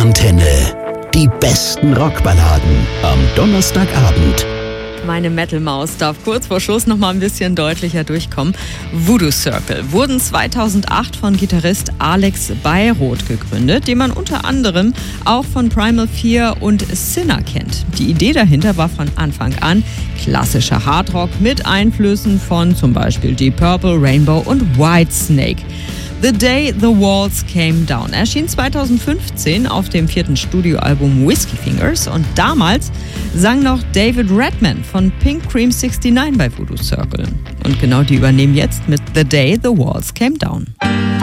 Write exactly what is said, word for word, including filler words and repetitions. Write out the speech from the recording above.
Rockantenne. Die besten Rockballaden am Donnerstagabend. Meine Metal-Maus darf kurz vor Schluss noch mal ein bisschen deutlicher durchkommen. Voodoo Circle wurden zweitausendacht von Gitarrist Alex Beiroth gegründet, den man unter anderem auch von Primal Fear und Sinner kennt. Die Idee dahinter war von Anfang an klassischer Hardrock mit Einflüssen von zum Beispiel Deep Purple, Rainbow und Whitesnake. The Day the Walls Came Down erschien zweitausendfünfzehn auf dem vierten Studioalbum Whiskey Fingers und damals sang noch David Redman von Pink Cream neunundsechzig bei Voodoo Circle. Und genau die übernehmen jetzt mit The Day the Walls Came Down.